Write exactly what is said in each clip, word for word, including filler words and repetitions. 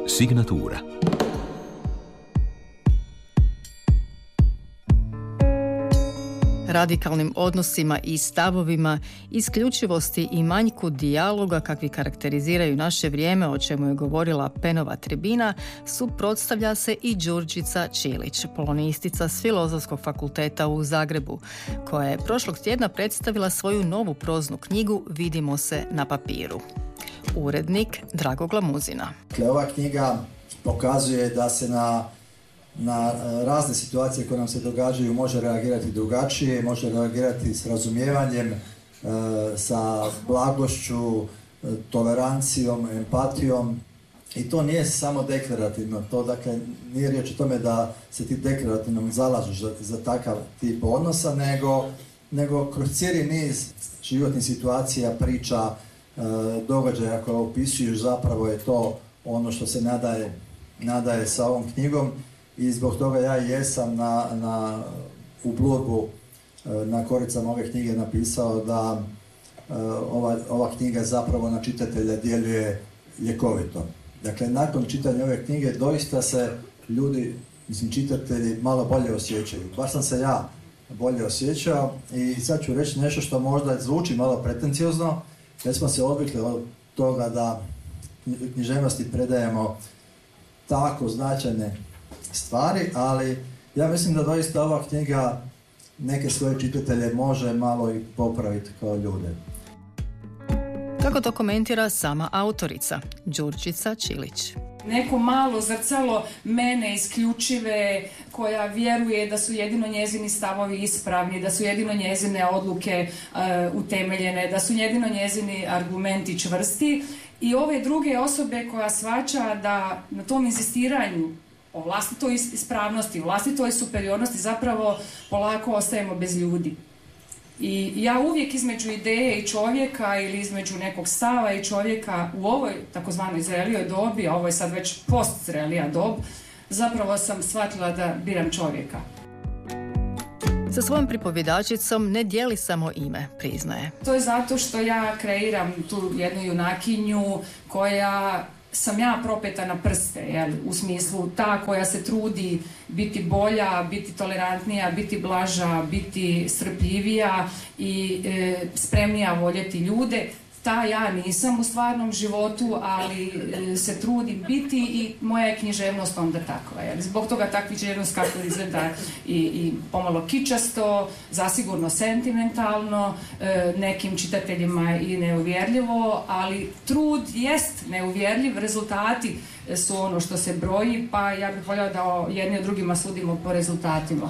Signatura. Radikalnim odnosima i stavovima, isključivosti i manjku dijaloga kakvi karakteriziraju naše vrijeme, o čemu je govorila Penova tribina, suprotstavlja se i Đurđica Čilić, polonistica s Filozofskog fakulteta u Zagrebu, koja je prošlog tjedna predstavila svoju novu proznu knjigu Vidimo se na papiru. Urednik Drago Glamuzina. Ova knjiga pokazuje da se na na razne situacije koje nam se događaju može reagirati drugačije, može reagirati s razumijevanjem, sa blagošću, tolerancijom, empatijom. I to nije samo deklarativno, to dakle nije riječ o tome da se ti deklarativno zalažeš za, za takav tip odnosa, nego, nego kroz cijeli niz životnih situacija, priča, događaja koje opisuješ, zapravo je to ono što se nadaje, nadaje sa ovom knjigom. I zbog toga ja jesam na, na, u blogu na koricama ove knjige napisao da ova, ova knjiga zapravo na čitatelja djeluje ljekovito. Dakle, nakon čitanja ove knjige doista se ljudi, mislim čitatelji, malo bolje osjećaju. Baš sam se ja bolje osjećao i sad ću reći nešto što možda zvuči malo pretenciozno, jer smo se odvikli od toga da književnosti predajemo tako značajne stvari, ali ja mislim da doista ova knjiga neke svoje čitatelje može malo i popraviti kao ljude. Kako to komentira sama autorica, Đurđica Čilić. Neko malo zrcalo mene isključive, koja vjeruje da su jedino njezini stavovi ispravni, da su jedino njezine odluke uh, utemeljene, da su jedino njezini argumenti čvrsti, i ove druge osobe koja shvaća da na tom inzistiranju o vlastitoj ispravnosti, o vlastitoj superiornosti zapravo polako ostajemo bez ljudi. I ja uvijek između ideje i čovjeka ili između nekog stava i čovjeka u ovoj takozvanoj zrelijoj dobi, a ovo je sad već post-zrelija dob, zapravo sam shvatila da biram čovjeka. Sa svojom pripovjedačicom ne dijeli samo ime, priznaje. To je zato što ja kreiram tu jednu junakinju koja sam ja propeta na prste, jel? U smislu ta koja se trudi biti bolja, biti tolerantnija, biti blaža, biti strpljivija i e, spremnija voljeti ljude. Ta ja nisam u stvarnom životu, ali e, se trudim biti i moja je književnost onda takva. Jel? Zbog toga ta književnost kako izgleda i, i pomalo kičasto, zasigurno sentimentalno, e, nekim čitateljima i neuvjerljivo, ali trud jest neuvjerljiv, rezultati su ono što se broji, pa ja bih voljela da jedni od drugima sudimo po rezultatima.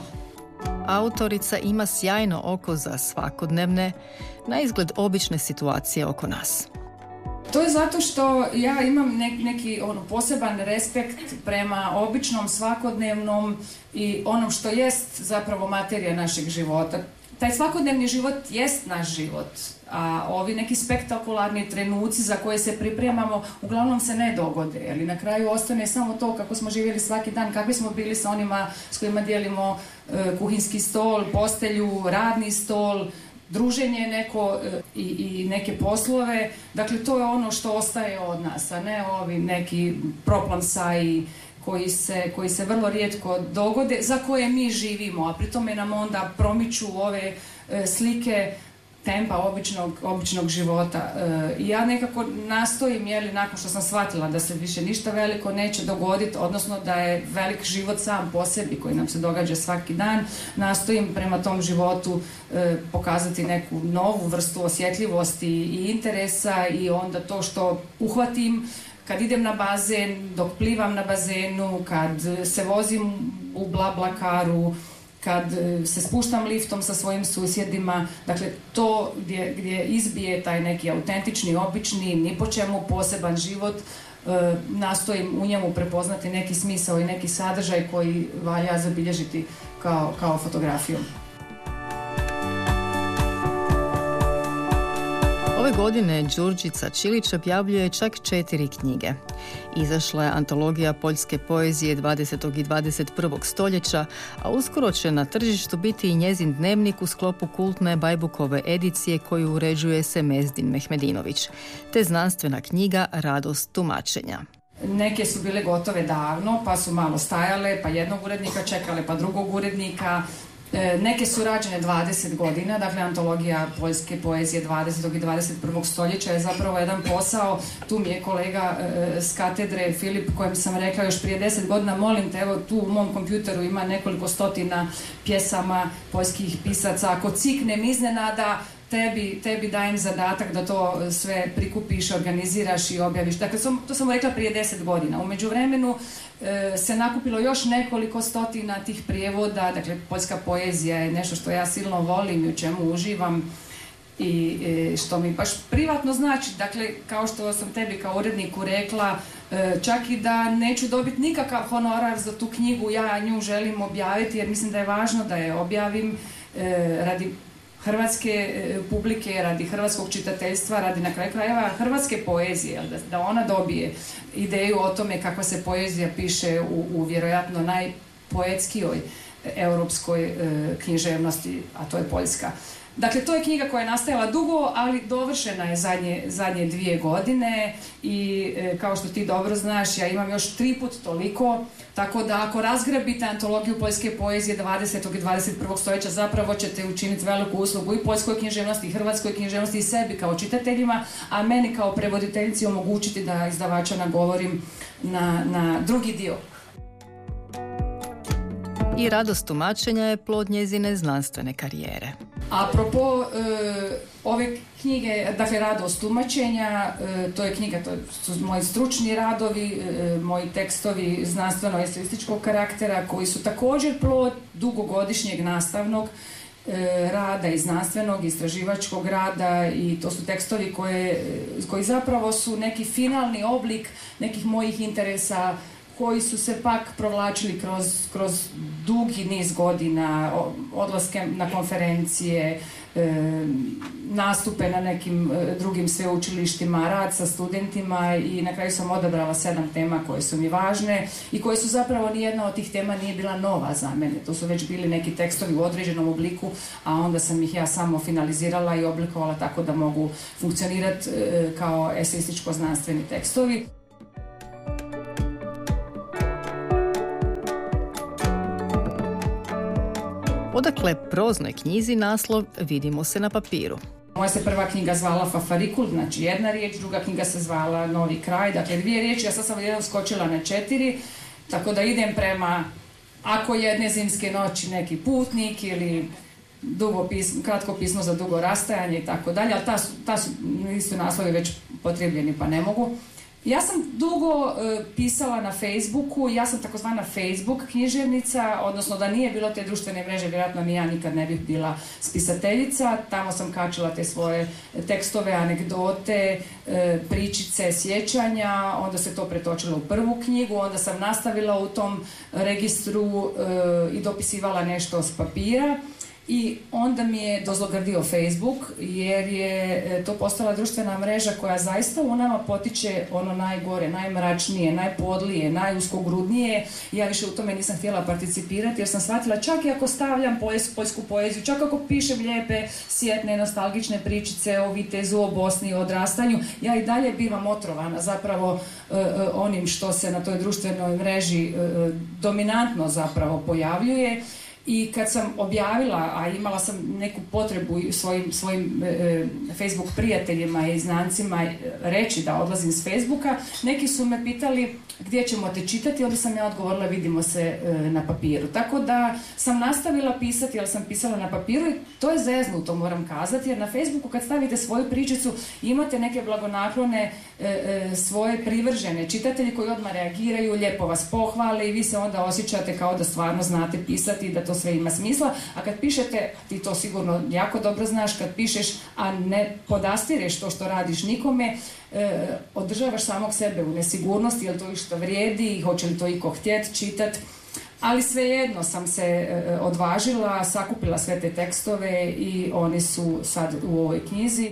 Autorica ima sjajno oko za svakodnevne, na izgled obične situacije oko nas. To je zato što ja imam nek, neki ono, poseban respekt prema običnom, svakodnevnom i onom što jest zapravo materija našeg života. Taj svakodnevni život jest naš život, a ovi neki spektakularni trenuci za koje se pripremamo uglavnom se ne dogode, jer na kraju ostane samo to kako smo živjeli svaki dan, kakvi smo bili sa onima s kojima dijelimo e, kuhinski stol, postelju, radni stol, druženje neko e, i, i neke poslove. Dakle, to je ono što ostaje od nas, a ne ovi neki proplamsaji koji se, koji se vrlo rijetko dogode, za koje mi živimo, a pri tome nam onda promiču ove e, slike tempa običnog, običnog života. E, I ja nekako nastojim, jeli, nakon što sam shvatila da se više ništa veliko neće dogoditi, odnosno da je velik život sam po sebi koji nam se događa svaki dan, nastojim prema tom životu e, pokazati neku novu vrstu osjetljivosti i interesa, i onda to što uhvatim kad idem na bazen, dok plivam na bazenu, kad se vozim u BlaBlaCaru, kad se spuštam liftom sa svojim susjedima, dakle to gdje, gdje izbije taj neki autentični, obični, ni po čemu poseban život, e, nastojim u njemu prepoznati neki smisao i neki sadržaj koji valja zabilježiti kao, kao fotografijom. Ove godine Đurđica Čilić objavljuje čak četiri knjige. Izašla je antologija poljske poezije dvadesetog i dvadeset prvog stoljeća, a uskoro će na tržištu biti i njezin dnevnik u sklopu kultne Bajbukove edicije koju uređuje Semezdin Mehmedinović, te znanstvena knjiga Radost tumačenja. Neke su bile gotove davno, pa su malo stajale, pa jednog urednika čekale, pa drugog urednika. E, neke su rađene dvadeset godina, dakle antologija poljske poezije dvadesetog i dvadeset prvog stoljeća je zapravo jedan posao. Tu mi je kolega e, s katedre Filip, kojem sam rekla još prije deset godina, molim te, evo tu u mom kompjuteru ima nekoliko stotina pjesama poljskih pisaca, ako ciknem iznenada, Tebi, tebi dajem zadatak da to sve prikupiš, organiziraš i objaviš. Dakle, to sam rekla prije deset godina. U međuvremenu e, se nakupilo još nekoliko stotina tih prijevoda. Dakle, poljska poezija je nešto što ja silno volim i u čemu uživam i e, što mi baš privatno znači. Dakle, kao što sam tebi kao uredniku rekla, e, čak i da neću dobiti nikakav honorar za tu knjigu, ja nju želim objaviti jer mislim da je važno da je objavim e, radi hrvatske publike, radi hrvatskog čitateljstva, radi na kraju krajeva hrvatske poezije, da, da ona dobije ideju o tome kakva se poezija piše u, u vjerojatno najpoetskijoj europskoj e, književnosti, a to je poljska. Dakle, to je knjiga koja je nastajala dugo, ali dovršena je zadnje, zadnje dvije godine i e, kao što ti dobro znaš, ja imam još tri put toliko, tako da ako razgrabite antologiju poljske poezije dvadesetog i dvadeset prvog stoljeća, zapravo ćete učiniti veliku uslugu i poljskoj književnosti, i hrvatskoj književnosti, i sebi kao čitateljima, a meni kao prevoditeljici omogućiti da izdavača nagovorim na, na drugi dio. I radost tumačenja je plod njezine znanstvene karijere. Apropo e, ove knjige, dakle radost tumačenja, e, to je knjiga, to su moji stručni radovi, e, moji tekstovi znanstveno-estetičkog karaktera koji su također plod dugogodišnjeg nastavnog e, rada i znanstvenog, istraživačkog rada i to su tekstovi koje, koji zapravo su neki finalni oblik nekih mojih interesa koji su se pak provlačili kroz, kroz dugi niz godina, odlaske na konferencije, e, nastupe na nekim e, drugim sveučilištima, rad sa studentima i na kraju sam odabrala sedam tema koje su mi važne i koje su zapravo nijedna od tih tema nije bila nova za mene. To su već bili neki tekstovi u određenom obliku, a onda sam ih ja samo finalizirala i oblikovala tako da mogu funkcionirati e, kao eseističko-znanstveni tekstovi. Odakle proznoj knjizi naslov Vidimo se na papiru. Moja se prva knjiga zvala Fafarikul, znači jedna riječ, druga knjiga se zvala Novi kraj, dakle dvije riječi, ja sad sam jednom skočila na četiri, tako da idem prema ako jedne zimske noći neki putnik ili dugo pismo, kratko pismo za dugo rastajanje i tako dalje, ali ta su, ta su isto naslovi već potrebljeni pa ne mogu. Ja sam dugo e, pisala na Facebooku, ja sam takozvana Facebook književnica, odnosno da nije bilo te društvene mreže, vjerojatno ni ja nikad ne bih bila spisateljica. Tamo sam kačila te svoje tekstove, anegdote, e, pričice, sjećanja, onda se to pretočilo u prvu knjigu, onda sam nastavila u tom registru e, i dopisivala nešto s papira. I onda mi je dozlogrdio Facebook jer je to postala društvena mreža koja zaista u nama potiče ono najgore, najmračnije, najpodlije, najuskogrudnije. Ja više u tome nisam htjela participirati jer sam shvatila čak i ako stavljam poljsku poeziju, čak ako pišem lijepe, sjetne, nostalgične pričice o vitezu, o Bosni, o odrastanju, ja i dalje bivam otrovana zapravo e, onim što se na toj društvenoj mreži e, dominantno zapravo pojavljuje. I kad sam objavila, a imala sam neku potrebu svojim, svojim e, Facebook prijateljima i znancima reći da odlazim s Facebooka, neki su me pitali gdje ćemo te čitati, onda sam ja odgovorila vidimo se e, na papiru. Tako da sam nastavila pisati, ali sam pisala na papiru i to je zeznuto, moram kazati, jer na Facebooku kad stavite svoju pričicu imate neke blagonaklone e, e, svoje privržene čitatelji koji odmah reagiraju, lijepo vas pohvale i vi se onda osjećate kao da stvarno znate pisati i da to sve ima smisla, a kad pišete, ti to sigurno jako dobro znaš, kad pišeš, a ne podastireš to što radiš nikome, e, održavaš samog sebe u nesigurnosti, je li to išta vrijedi, hoće li to iko htjet čitat, ali svejedno sam se e, odvažila, sakupila sve te tekstove i oni su sad u ovoj knjizi.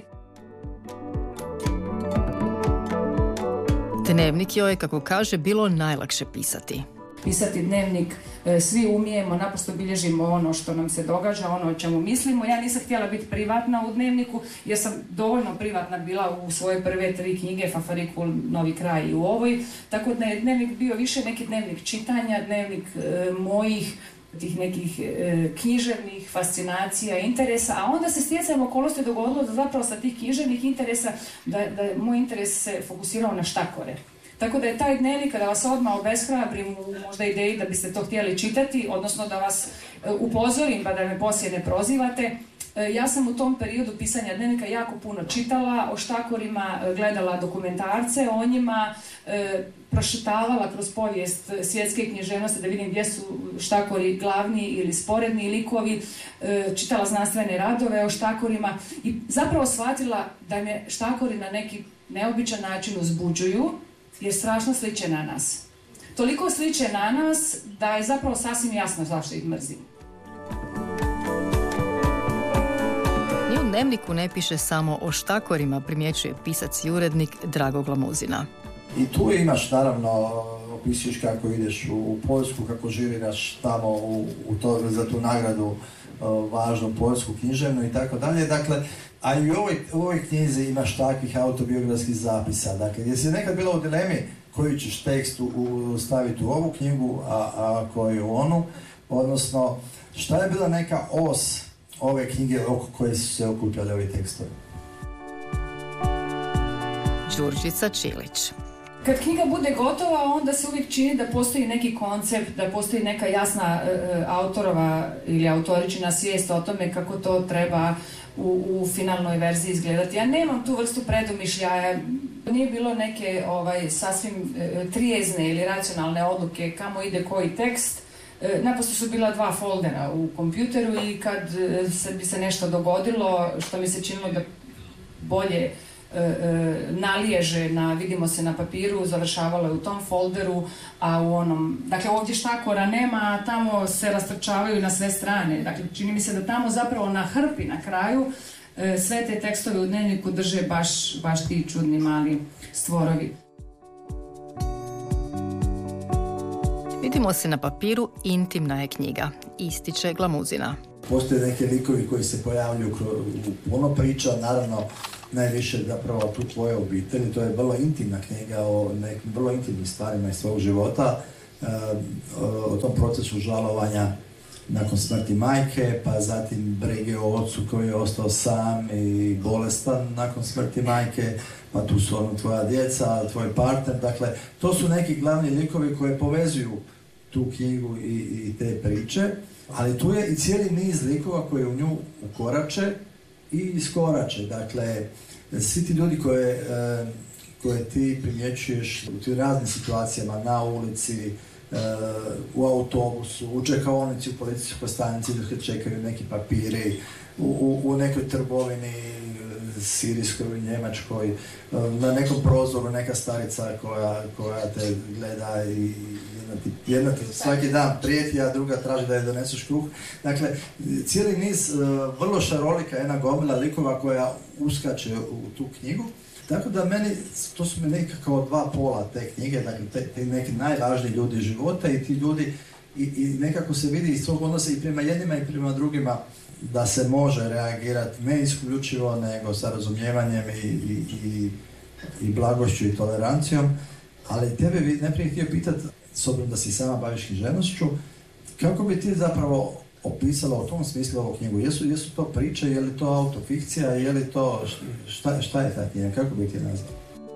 Dnevnik joj je, kako kaže, bilo najlakše pisati. Pisati dnevnik svi umijemo, naprosto bilježimo ono što nam se događa, ono o čemu mislimo. Ja nisam htjela biti privatna u dnevniku, jer sam dovoljno privatna bila u svoje prve tri knjige, Fafarikul, Novi kraj i u ovoj. Tako da je dnevnik bio više neki dnevnik čitanja, dnevnik e, mojih tih nekih e, književnih fascinacija, interesa, a onda se stjecajem okolnosti dogodilo da zapravo sa tih književnih interesa, da, da je moj interes se fokusirao na štakore. Tako da je taj dnevnik, kada vas odmah obeshrabrim u možda ideji da biste to htjeli čitati, odnosno da vas upozorim pa da me poslije ne prozivate, ja sam u tom periodu pisanja dnevnika jako puno čitala o štakorima, gledala dokumentarce o njima, prošetavala kroz povijest svjetske književnosti da vidim gdje su štakori glavni ili sporedni likovi, čitala znanstvene radove o štakorima i zapravo shvatila da me štakori na neki neobičan način uzbuđuju, jer strašno sliče na nas. Toliko sliče na nas da je zapravo sasvim jasno zašto ih mrzim. Ni u dnevniku ne piše samo o štakorima, primjećuje pisac i urednik Drago Glamuzina. I tu imaš, naravno, opisuješ kako ideš u Poljsku, kako žiriraš tamo u, u to, za tu nagradu važnu poljsku književnu i tako dalje. Dakle, a i u ovoj, u ovoj knjizi imaš takvih autobiografskih zapisa. Dakle, gdje si nekad bila u dilemi koji ćeš tekst u, u, staviti u ovu knjigu, a, a koji u onu, odnosno šta je bila neka os ove knjige oko koje su se okupljali ovi tekstovi? Đurđica Čilić. Kad knjiga bude gotova, onda se uvijek čini da postoji neki koncept, da postoji neka jasna e, autorova ili autoričina svijest o tome kako to treba u, u finalnoj verziji izgledati. Ja nemam tu vrstu predumišljaja, nije bilo neke ovaj, sasvim e, trijezne ili racionalne odluke kamo ide koji tekst. E, naprosto su bila dva foldera u kompjuteru i kad e, se bi se nešto dogodilo što mi se činilo da bolje naliježe na vidimo se na papiru, završavalo je u tom folderu, a u onom, dakle ovdje štakora nema, a tamo se rastrčavaju na sve strane. Dakle, čini mi se da tamo zapravo na hrpi na kraju sve te tekstove u dnevniku drže baš, baš ti čudni mali stvorovi. Vidimo se na papiru, intimna je knjiga, ističe Glamuzina. Postoje neke likovi koji se pojavljuju u puno priča, naravno najviše zapravo tu tvoje obitelji, to je vrlo intimna knjiga o nekim vrlo intimnim stvarima iz svog života, e, o tom procesu žalovanja nakon smrti majke, pa zatim brige o ocu koji je ostao sam i bolestan nakon smrti majke, pa tu su ono tvoja djeca, tvoj partner, dakle to su neki glavni likovi koji povezuju tu knjigu i, i te priče, ali tu je i cijeli niz likova koji u nju ukorače i iskorače. Dakle, svi ti ljudi koje, koje ti primjećuješ u tim raznim situacijama, na ulici, u autobusu, u čekaonici, u policijskoj stanici dok čekaju neki papiri, u, u, u nekoj trgovini sirijskoj, njemačkoj, na nekom prozoru neka starica koja, koja te gleda i jedna ti, jedna ti svaki dan prijeti, a druga traži da je doneseš kruh. Dakle, cijeli niz vrlo šarolika jedna gomila likova koja uskače u tu knjigu. Tako da meni, to su mi nekako dva pola te knjige, dakle te, te neki najvažniji ljudi života i ti ljudi i, i nekako se vidi iz svog odnosa i prema jednima i prema drugima da se može reagirati ne isključivo nego sa razumijevanjem i, i, i, i blagošću i tolerancijom, ali tebe bi najprije htio pitati, s obzirom da si sama baviš književnošću, kako bi ti zapravo opisala u tom smislu ovu knjigu? Jesu, jesu to priče, je li to autofikcija, je li to, šta, šta je ta knjiga, kako bi ti nazvala?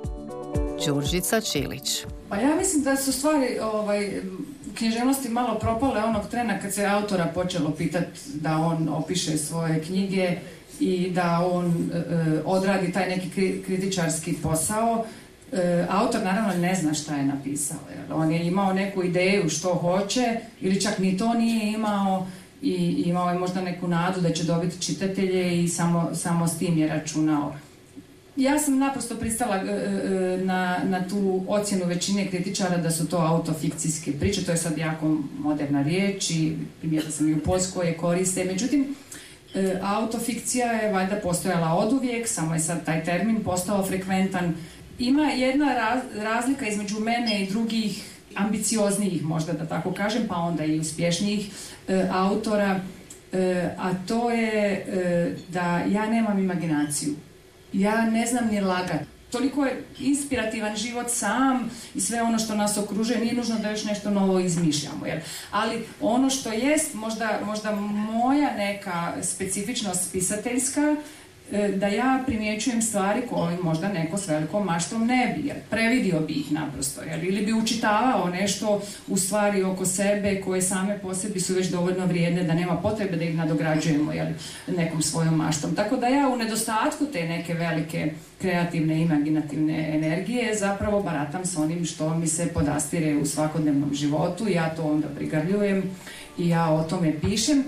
Đurđica Čilić. Pa ja mislim da su stvari ovaj, književnosti malo propale onog trena kad se autora počelo pitati da on opiše svoje knjige i da on e, odradi taj neki kri, kritičarski posao. E, autor naravno ne zna šta je napisao. Jer on je imao neku ideju što hoće ili čak ni to nije imao i imao je možda neku nadu da će dobiti čitatelje i samo, samo s tim je računao. Ja sam naprosto pristala e, na, na tu ocjenu većine kritičara da su to autofikcijske priče, to je sad jako moderna riječ i primjerila sam i u Poljskoj je koriste. Međutim, e, autofikcija je valjda postojala oduvijek, samo je sad taj termin postao frekventan. Ima jedna raz, razlika između mene i drugih ambicioznijih možda da tako kažem, pa onda i uspješnijih e, autora, e, a to je e, da ja nemam imaginaciju. Ja ne znam ni lagati. Toliko je inspirativan život sam i sve ono što nas okružuje, nije nužno da još nešto novo izmišljamo. Jer? Ali ono što jest možda, možda moja neka specifičnost pisateljska, da ja primjećujem stvari koje možda neko s velikom maštom ne bi, jer previdio bi ih naprosto, jer ili bi učitavao nešto u stvari oko sebe koje same po sebi su već dovoljno vrijedne da nema potrebe da ih nadograđujemo, jer, nekom svojom maštom. Tako da ja u nedostatku te neke velike kreativne, imaginativne energije zapravo baratam s onim što mi se podastire u svakodnevnom životu, ja to onda prigrljujem i ja o tome pišem.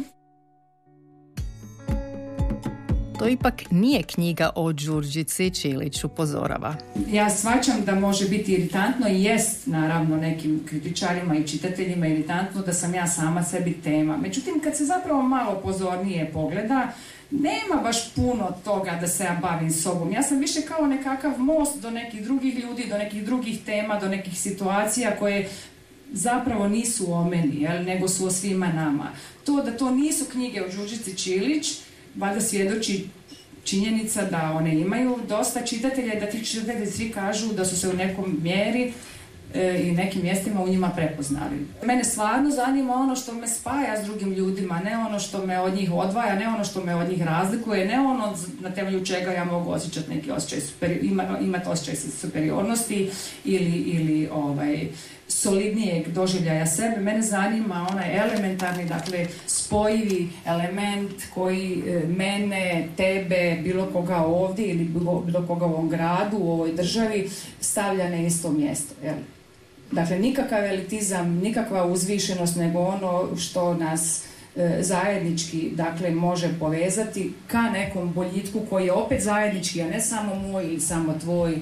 To ipak nije knjiga o Đurđici Čilić, upozorava. Ja shvaćam da može biti iritantno i jest naravno nekim kritičarima i čitateljima iritantno da sam ja sama sebi tema. Međutim, kad se zapravo malo pozornije pogleda, nema baš puno toga da se ja bavim sobom. Ja sam više kao nekakav most do nekih drugih ljudi, do nekih drugih tema, do nekih situacija koje zapravo nisu o meni, jel, nego su o svima nama. To da to nisu knjige o Đurđici Čilić, valjda svjedoči činjenica da one imaju dosta čitatelja i da ti čitatelji svi kažu da su se u nekom mjeri e, i nekim mjestima u njima prepoznali. Mene stvarno zanima ono što me spaja s drugim ljudima, ne ono što me od njih odvaja, ne ono što me od njih razlikuje, ne ono na temelju čega ja mogu osjećati neki osjećaj, superi, ima, imati osjećaj superiornosti ili, ili ovaj, solidnijeg doživljaja sebe. Mene zanima onaj elementarni, dakle, spojivi element koji e, mene, tebe, bilo koga ovdje ili bilo, bilo koga u ovom gradu, u ovoj državi stavlja na isto mjesto. Jel? Dakle, nikakav elitizam, nikakva uzvišenost, nego ono što nas e, zajednički, dakle, može povezati ka nekom boljitku koji je opet zajednički, a ne samo moj ili samo tvoj.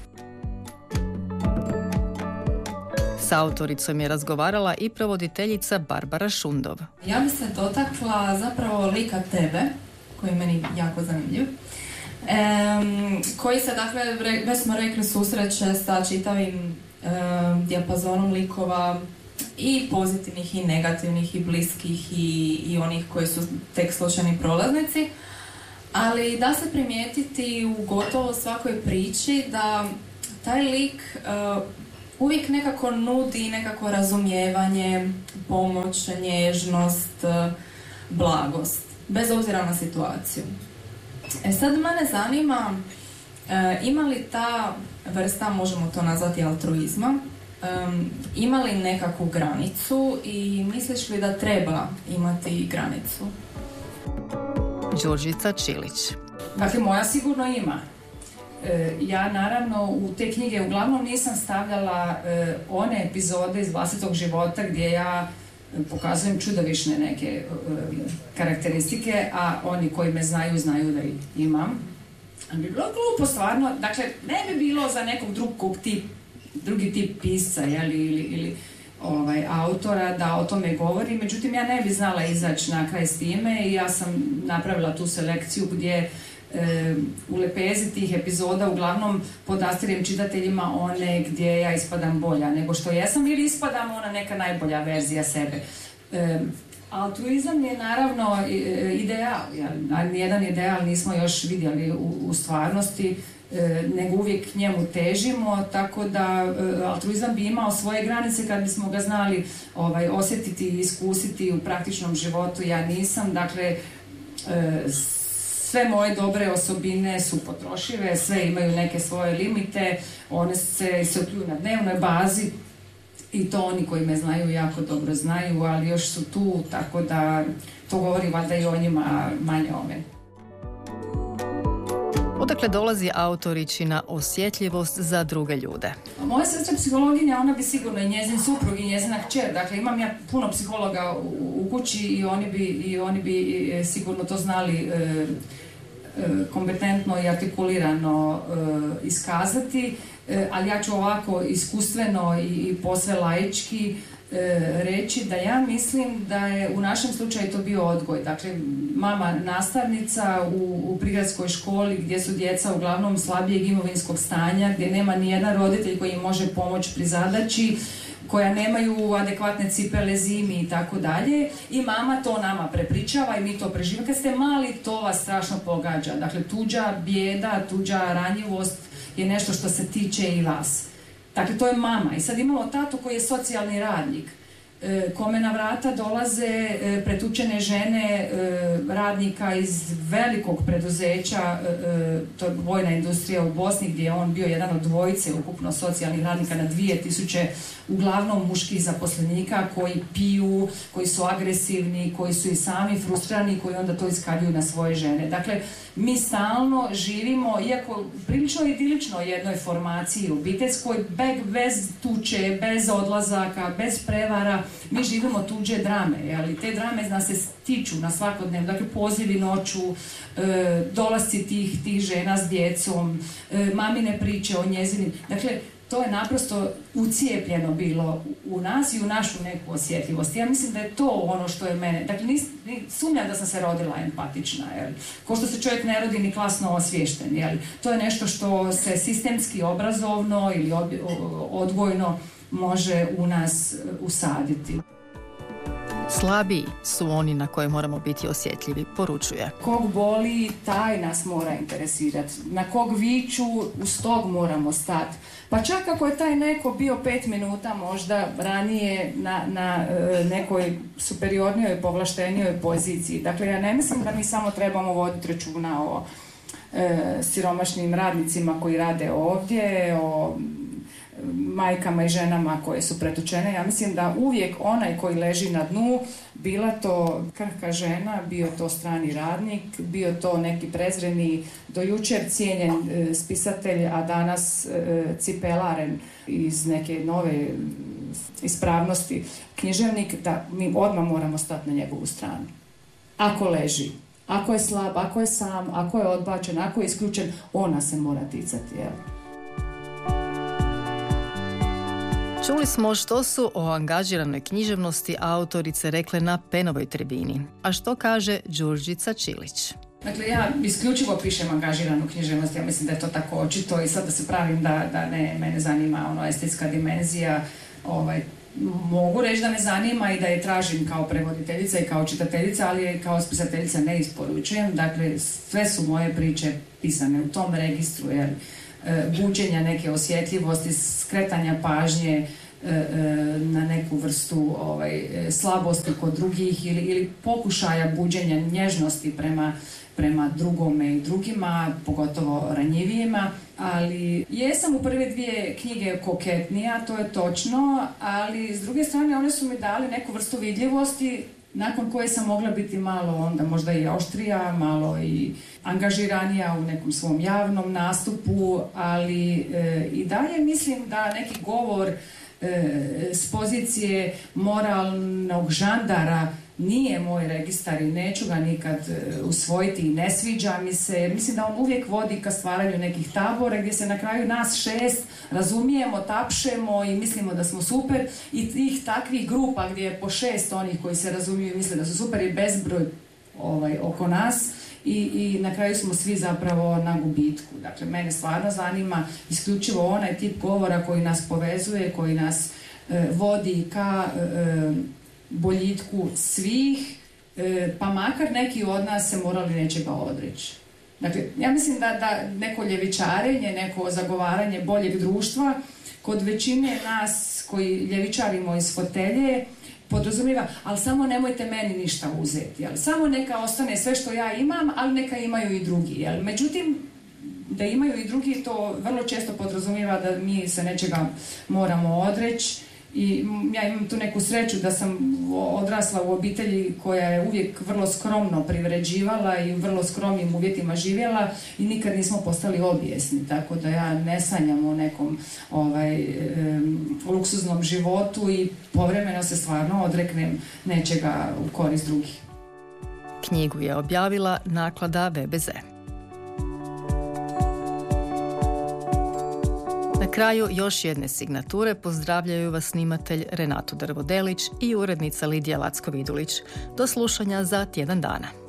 S autoricom je razgovarala i prevoditeljica Barbara Šundov. Ja bi se dotakla zapravo lika tebe, koji je meni jako zanimljiv, e, koji se, dakle, već smo rekli, susreće sa čitavim e, dijapazonom likova i pozitivnih i negativnih i bliskih i, i onih koji su tek slučajni prolaznici, ali da se primijetiti u gotovo svakoj priči da taj lik e, uvijek nekako nudi nekako razumijevanje, pomoć, nježnost, blagost, bez obzira na situaciju. E sad mene zanima, e, ima li ta vrsta, možemo to nazvati altruizma, e, ima li nekakvu granicu i misliš li da treba imati granicu? Đurđica Čilić. Dakle, moja sigurno ima. Ja naravno u te knjige uglavnom nisam stavljala e, one epizode iz vlastitog života gdje ja pokazujem čudovišne neke e, karakteristike, a oni koji me znaju, znaju da ih imam. Ali bi bilo glupo stvarno, dakle ne bi bilo za nekog drugog tip, drugi tip pisca jeli, ili, ili ovaj, autora da o tome govori, međutim ja ne bi znala izaći na kraj s time i ja sam napravila tu selekciju gdje u lepezi tih epizoda uglavnom podastirem čitateljima one gdje ja ispadam bolja nego što jesam ili ispadam ona neka najbolja verzija sebe. E, altruizam je naravno ideal, nijedan ideal nismo još vidjeli u, u stvarnosti, e, nego uvijek njemu težimo, tako da e, altruizam bi imao svoje granice kad bismo ga znali ovaj, osjetiti i iskusiti u praktičnom životu. Ja nisam, dakle e, sve moje dobre osobine su potrošive, sve imaju neke svoje limite, one se iscrpljuju na dnevnoj bazi i to oni koji me znaju jako dobro znaju, ali još su tu, tako da to govori valjda i o njima, manje o meni. Odakle dolazi autoričina osjetljivost za druge ljude? Moja sestra psihologinja, ona bi sigurno i njezin suprug i njezina kćer, dakle imam ja puno psihologa u, u kući i oni bi, i oni bi sigurno to znali e, e, kompetentno i artikulirano e, iskazati, e, ali ja ću ovako iskustveno i, i posve laički reći da ja mislim da je u našem slučaju to bio odgoj. Dakle, mama nastavnica u, u prigradskoj školi gdje su djeca uglavnom slabijeg imovinskog stanja, gdje nema ni jedan roditelj koji im može pomoći pri zadaći, koja nemaju adekvatne cipele zimi i tako dalje, i mama to nama prepričava i mi to preživimo. Kad ste mali, to vas strašno pogađa. Dakle, tuđa bijeda, tuđa ranjivost je nešto što se tiče i vas. Dakle, to je mama. I sad imamo tatu koji je socijalni radnik, kome na vrata dolaze pretučene žene radnika iz velikog preduzeća, to je vojna industrija u Bosni, gdje je on bio jedan od dvojice ukupno socijalnih radnika na dvije tisuće, uglavnom muških zaposlenika koji piju, koji su agresivni, koji su i sami frustrirani, koji onda to iskaljuju na svoje žene. Dakle, mi stalno živimo, iako prilično idilično jednoj formaciji obiteljskoj, bez tuče, bez odlazaka, bez prevara, mi živimo tuđe drame, ali te drame nas se tiču na svakodnevno, dakle pozivi noću, e, dolasci tih, tih žena s djecom, e, mamine priče o njezinim, dakle to je naprosto ucijepljeno bilo u nas i u našu neku osjetljivost. Ja mislim da je to ono što je mene, dakle nis, nis, sumnjam da sam se rodila empatična, jel? Ko što se čovjek ne rodi ni klasno osviješten, jel? To je nešto što se sistemski, obrazovno ili od, odgojno može u nas usaditi. Slabiji su oni na koje moramo biti osjetljivi, poručuje. Kog boli, taj nas mora interesirati. Na kog viču, uz tog moramo stati. Pa čak ako je taj neko bio pet minuta možda ranije na, na e, nekoj superiornijoj, povlaštenijoj poziciji. Dakle, ja ne mislim da mi samo trebamo voditi računa o e, siromašnim radnicima koji rade ovdje, o majkama i ženama koje su pretučene. Ja mislim da uvijek onaj koji leži na dnu, bila to krhka žena, bio to strani radnik, bio to neki prezreni, do jučer cijenjen e, spisatelj, a danas e, cipelaren iz neke nove ispravnosti književnik, da mi odmah moramo stati na njegovu stranu. Ako leži, ako je slab, ako je sam, ako je odbačen, ako je isključen, ona se mora ticati, jel? Čuli smo što su o angažiranoj književnosti autorice rekle na Penovoj tribini. A što kaže Đurđica Čilić? Dakle, ja isključivo pišem angažiranu književnost, ja mislim da je to tako očito i sad da se pravim da, da ne, mene zanima ono estetska dimenzija, ovaj, mogu reći da me zanima i da je tražim kao prevoditeljica i kao čitateljica, ali kao spisateljica ne isporučujem. Dakle, sve su moje priče pisane u tom registru, jer buđenja neke osjetljivosti, skretanja pažnje na neku vrstu ovaj, slabosti kod drugih ili, ili pokušaja buđenja nježnosti prema, prema drugome i drugima, pogotovo ranjivijima. Ali jesam u prve dvije knjige koketnija, to je točno, ali s druge strane one su mi dali neku vrstu vidljivosti nakon koje sam mogla biti malo onda možda i oštrija, malo i angažiranija u nekom svom javnom nastupu, ali e, i dalje mislim da neki govor e, s pozicije moralnog žandara nije moj registar i neću ga nikad usvojiti i ne sviđa mi se, jer mislim da on uvijek vodi ka stvaranju nekih tabora gdje se na kraju nas šest razumijemo, tapšemo i mislimo da smo super, i tih takvih grupa gdje je po šest onih koji se razumiju i misle da su super i bezbroj ovaj, oko nas i, i na kraju smo svi zapravo na gubitku. Dakle, mene stvarno zanima isključivo onaj tip govora koji nas povezuje, koji nas e, vodi ka e, boljitku svih, e, pa makar neki od nas se morali nečega odreći. Dakle, ja mislim da, da neko ljevičarenje, neko zagovaranje boljeg društva kod većine nas koji ljevičarimo iz fotelje podrazumijeva, ali samo nemojte meni ništa uzeti, jel? Samo neka ostane sve što ja imam, ali neka imaju i drugi. Jel? Međutim, da imaju i drugi, to vrlo često podrazumijeva da mi se nečega moramo odreći. I ja imam tu neku sreću da sam odrasla u obitelji koja je uvijek vrlo skromno privređivala i u vrlo skromnim uvjetima živjela i nikad nismo postali obijesni, tako da ja ne sanjam o nekom ovaj, e, luksuznom životu i povremeno se stvarno odreknem nečega u korist drugih. Knjigu je objavila naklada V B Z. Na kraju još jedne signature pozdravljaju vas snimatelj Renato Drvodelić i urednica Lidija Lacko-Vidulić. Do slušanja za tjedan dana.